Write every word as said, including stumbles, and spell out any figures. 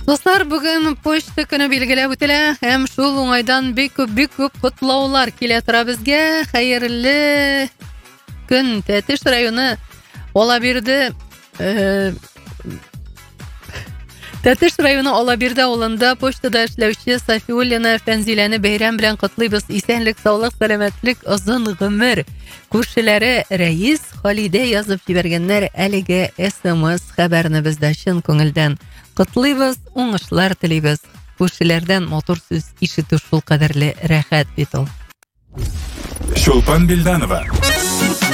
Достар, бүген почта көне билгеләп үтелә, һәм шул уңайдан бик күп, бик күп котлаулар килә тора безгә. Хәерле көн. Тәтеш районы Алабирде э, Тәтеш районы Алабирде авылында почтада эшләүче Сафиуллина Фәнзиләне бәйрәм белән котлыйбыз. Исәнлек, саулык, сәламәтлек, озын гомер. Күршеләре Рәис, Халидә язып җибәргәннәр әлеге эс-эм-эс хәбәрне бездә чын күңелдән котлыйбыз, уңышлар телибез. Күршеләрдән мотор сүз ишетү шул кадәрле рәхәт бит ул. Чулпан Билданова